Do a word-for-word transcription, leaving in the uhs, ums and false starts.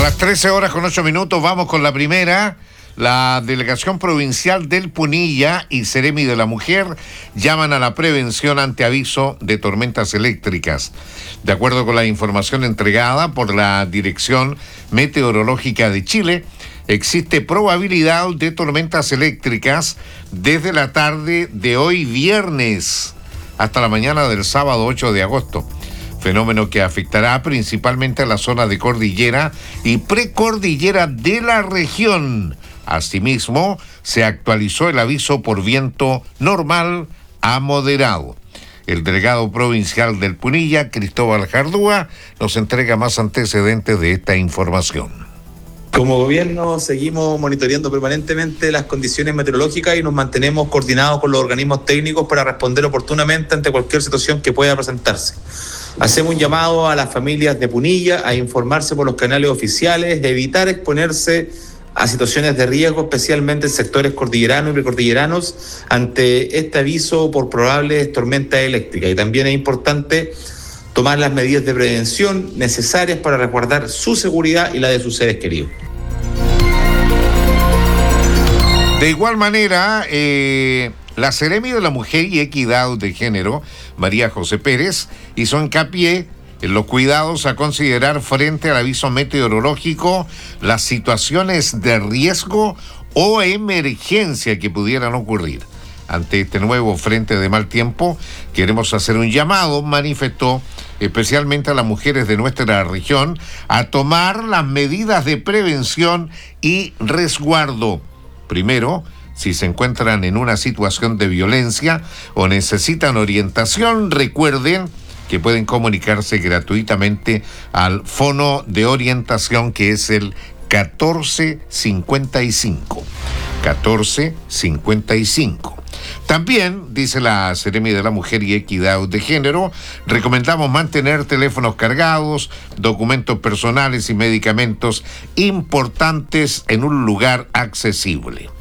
las trece horas con ocho minutos, vamos con la primera. La Delegación Provincial del Punilla y Seremi de la Mujer llaman a la prevención ante aviso de tormentas eléctricas. De acuerdo con la información entregada por la Dirección Meteorológica de Chile, existe probabilidad de tormentas eléctricas desde la tarde de hoy viernes hasta la mañana del sábado ocho de agosto. Fenómeno que afectará principalmente a la zona de cordillera y precordillera de la región. Asimismo, se actualizó el aviso por viento normal a moderado. El delegado provincial del Punilla, Cristóbal Jardúa, nos entrega más antecedentes de esta información. Como gobierno seguimos monitoreando permanentemente las condiciones meteorológicas y nos mantenemos coordinados con los organismos técnicos para responder oportunamente ante cualquier situación que pueda presentarse. Hacemos un llamado a las familias de Punilla a informarse por los canales oficiales, evitar exponerse a situaciones de riesgo, especialmente en sectores cordilleranos y precordilleranos, ante este aviso por probables tormentas eléctricas. Y también es importante tomar las medidas de prevención necesarias para resguardar su seguridad y la de sus seres queridos. De igual manera, eh, la Seremi de la Mujer y Equidad de Género, María José Pérez, hizo hincapié en los cuidados a considerar frente al aviso meteorológico, las situaciones de riesgo o emergencia que pudieran ocurrir. Ante este nuevo frente de mal tiempo, queremos hacer un llamado, manifestó, especialmente a las mujeres de nuestra región, a tomar las medidas de prevención y resguardo. Primero, si se encuentran en una situación de violencia o necesitan orientación, recuerden que pueden comunicarse gratuitamente al fono de orientación que es el catorce cincuenta y cinco. catorce cincuenta y cinco. También, dice la Seremi de la Mujer y Equidad de Género, recomendamos mantener teléfonos cargados, documentos personales y medicamentos importantes en un lugar accesible.